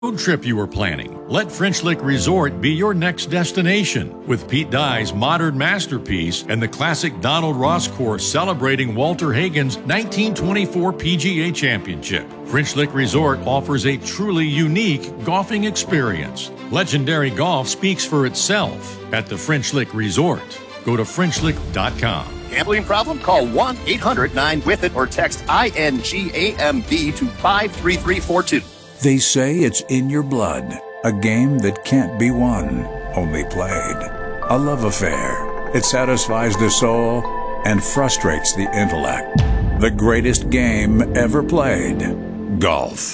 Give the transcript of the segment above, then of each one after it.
road trip you were planning. Let French Lick Resort be your next destination. With Pete Dye's modern masterpiece and the classic Donald Ross course celebrating Walter Hagen's 1924 PGA Championship, French Lick Resort offers a truly unique golfing experience. Legendary golf speaks for itself at the French Lick Resort. Go to FrenchLick.com. Gambling problem? Call 1-800-9-WITH-IT or text INGAMB to 53342. They say it's in your blood, a game that can't be won, only played. A love affair. It satisfies the soul and frustrates the intellect. The greatest game ever played. Golf.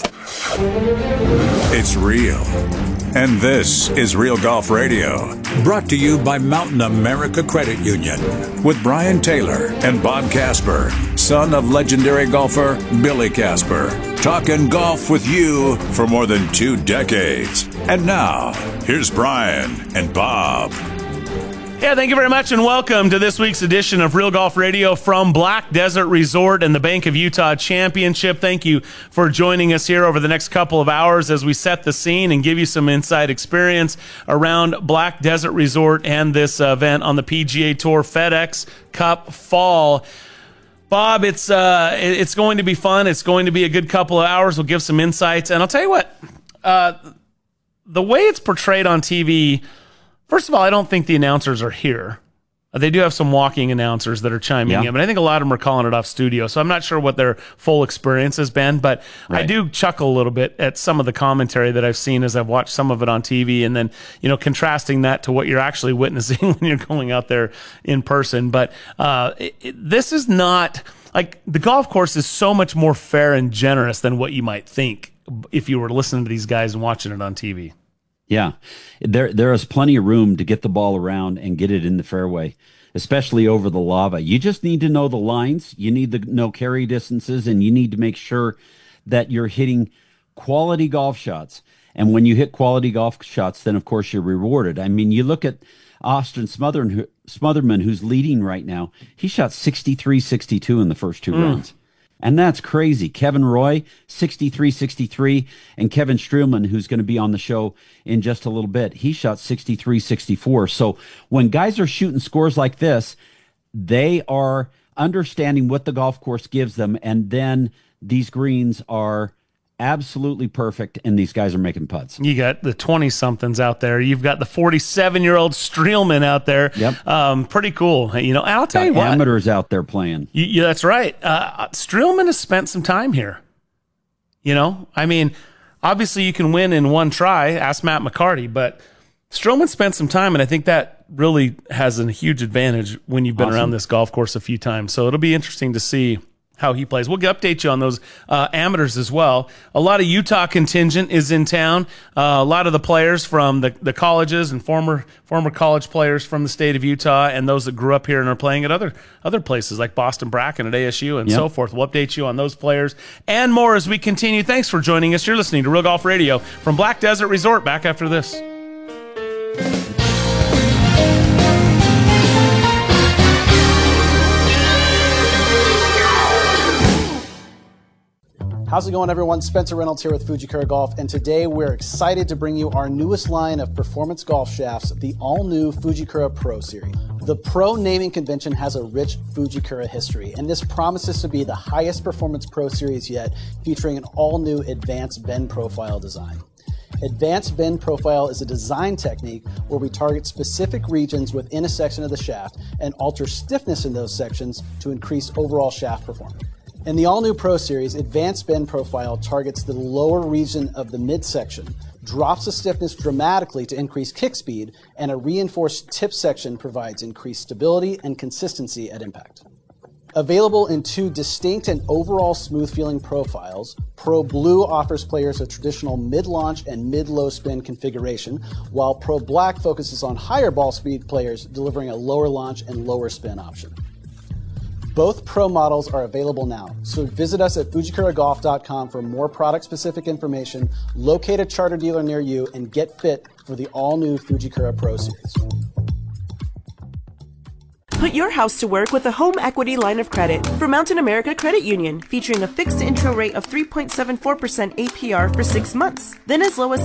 It's real. And this is Real Golf Radio, brought to you by Mountain America Credit Union, with Brian Taylor and Bob Casper, son of legendary golfer Billy Casper, talking golf with you for more than 2 decades. And now, here's Brian and Bob. Yeah, thank you very much, and welcome to this week's edition of Real Golf Radio from Black Desert Resort and the Bank of Utah Championship. Thank you for joining us here over the next couple of hours as we set the scene and give you some inside experience around Black Desert Resort and this event on the PGA Tour FedEx Cup Fall. Bob, it's going to be fun. It's going to be a good couple of hours. We'll give some insights, and I'll tell you what, the way it's portrayed on TV. First of all, I don't think the announcers are here. They do have some walking announcers that are chiming in, but I think a lot of them are calling it off studio, so I'm not sure what their full experience has been, but right. I do chuckle a little bit at some of the commentary that I've seen as I've watched some of it on TV, and then, contrasting that to what you're actually witnessing when you're going out there in person. But this is not, like, the golf course is so much more fair and generous than what you might think if you were listening to these guys and watching it on TV. Yeah, there is plenty of room to get the ball around and get it in the fairway, especially over the lava. You just need to know the lines. You need to know carry distances, and you need to make sure that you're hitting quality golf shots. And when you hit quality golf shots, then, of course, you're rewarded. I mean, you look at Austin Smotherman, who's leading right now. He shot 63-62 in the first 2 rounds. And that's crazy. Kevin Roy, 63-63, and Kevin Streelman, who's going to be on the show in just a little bit, he shot 63-64. So when guys are shooting scores like this, they are understanding what the golf course gives them, and then these greens are absolutely perfect, and these guys are making putts. You got the 20-somethings out there. You've got the 47-year-old Streelman out there. Yep. Pretty cool. I'll tell you what. Amateurs out there playing. Yeah, that's right. Streelman has spent some time here. Obviously you can win in one try. Ask Matt McCarty. But Streelman spent some time, and I think that really has a huge advantage when you've been around this golf course a few times. So it'll be interesting to see how he plays. We'll update you on those amateurs as well. A lot of Utah contingent is in town. A lot of the players from the colleges and former college players from the state of Utah, and those that grew up here and are playing at other places like Boston Bracken at ASU and so forth. We'll update you on those players and more as we continue. Thanks for joining us. You're listening to Real Golf Radio from Black Desert Resort. Back after this. How's it going, everyone? Spencer Reynolds here with Fujikura Golf, and today we're excited to bring you our newest line of performance golf shafts, the all-new Fujikura Pro Series. The Pro naming convention has a rich Fujikura history, and this promises to be the highest performance Pro Series yet, featuring an all-new Advanced Bend Profile design. Advanced Bend Profile is a design technique where we target specific regions within a section of the shaft and alter stiffness in those sections to increase overall shaft performance. In the all-new Pro Series, Advanced Bend Profile targets the lower region of the midsection, drops the stiffness dramatically to increase kick speed, and a reinforced tip section provides increased stability and consistency at impact. Available in 2 distinct and overall smooth-feeling profiles, Pro Blue offers players a traditional mid-launch and mid-low spin configuration, while Pro Black focuses on higher ball speed players, delivering a lower launch and lower spin option. Both Pro models are available now, so visit us at FujikuraGolf.com for more product-specific information, locate a charter dealer near you, and get fit for the all-new Fujikura Pro Series. Put your house to work with a home equity line of credit from Mountain America Credit Union, featuring a fixed intro rate of 3.74% APR for 6 months. Then as low as